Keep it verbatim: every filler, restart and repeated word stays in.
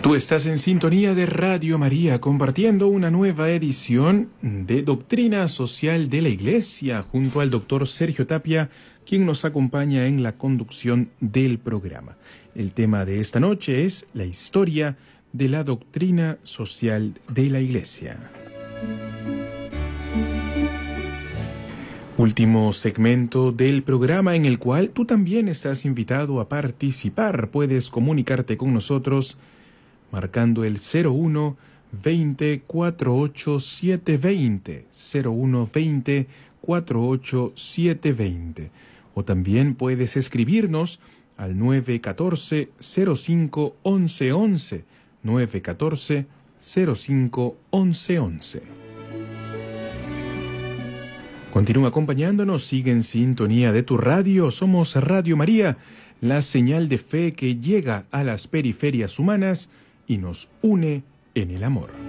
Tú estás en sintonía de Radio María, compartiendo una nueva edición de Doctrina Social de la Iglesia, junto al doctor Sergio Tapia, quien nos acompaña en la conducción del programa. El tema de esta noche es la historia de la doctrina social de la Iglesia. Último segmento del programa en el cual tú también estás invitado a participar. Puedes comunicarte con nosotros marcando el cero uno veinte cuarenta y ocho setecientos veinte, cero uno veinte cuarenta y ocho setecientos veinte. O también puedes escribirnos al nueve uno cuatro cero cinco once once, nueve uno cuatro cero cinco once once. Continúa acompañándonos, sigue en sintonía de tu radio. Somos Radio María, la señal de fe que llega a las periferias humanas y nos une en el amor.